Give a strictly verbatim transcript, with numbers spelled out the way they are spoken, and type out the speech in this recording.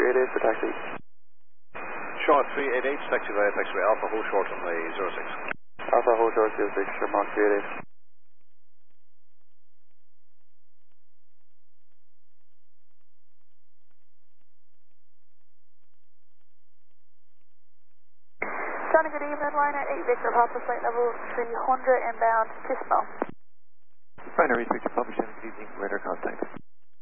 three eight eight for taxi. Short three eight eight, taxi via taxiway Alpha, hold short on the zero six. Alpha, hold short zero six, for Mark three eight eight. Johnny, good evening, Liner eight Victor, Papa flight level three hundred inbound, Tismo. Liner eight Victor, Papa seven, good evening, radar contact.